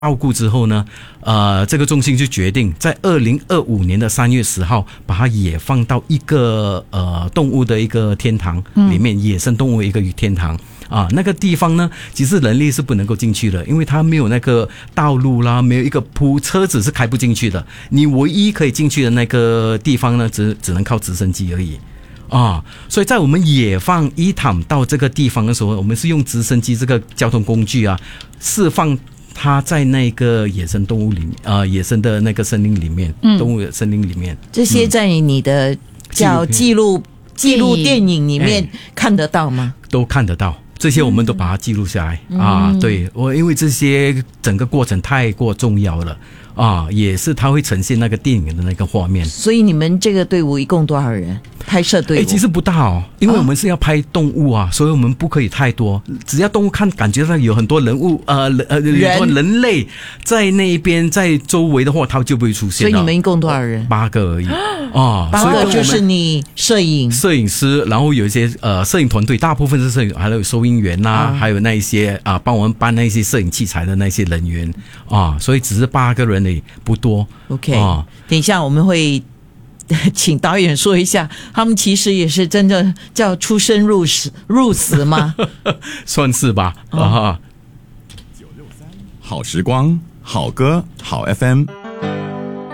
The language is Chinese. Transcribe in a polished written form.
照顾之后呢，这个中心就决定在2025年的3月10号把它也放到一个动物的一个天堂里面，野生动物一个天堂。那个地方呢，其实人类是不能够进去的，因为它没有那个道路啦，没有一个车子是开不进去的。你唯一可以进去的那个地方呢，只能靠直升机而已。所以在我们野放伊坦到这个地方的时候，我们是用直升机这个交通工具释放它在那个野生动物里面，野生的那个森林里面，动物森林里面。 这些在你的叫纪录电影里面看得到吗？ 都看得到。这些我们都把它记录下来对，因为这些整个过程太过重要了也是它会呈现那个电影的那个画面。 所以你们这个队伍一共多少人？拍摄队伍其实不大因为我们是要拍动物所以我们不可以太多，只要动物感觉到有很多人物人类在那边在周围的话，它就不会出现了。 所以你们一共多少人 ？8个而已 8个就是你摄影师，然后有一些摄影团队，大部分是摄影，还有收音员还有那一些帮我们搬那些摄影器材的那些人员所以只是8个人而已，不多。 OK 等一下我们会请导演说一下，他们其实也是真的叫出生入死吗？ 算是吧。 好时光，好歌，好 FM。